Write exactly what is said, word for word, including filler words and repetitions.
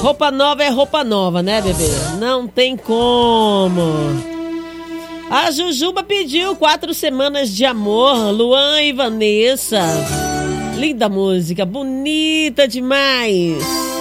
Roupa nova é roupa nova, né, bebê? Não tem como. A Jujuba pediu Quatro Semanas de Amor, Luan e Vanessa. Linda música, bonita demais.